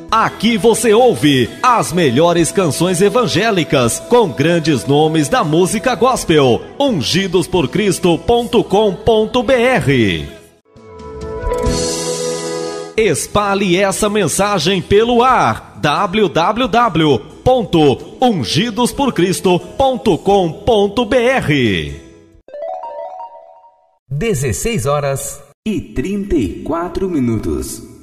Aqui você ouve as melhores canções evangélicas com grandes nomes da música gospel. ungidosporcristo.com.br. Espalhe essa mensagem pelo ar. www.ungidosporcristo.com.br. 16 horas e 34 minutos.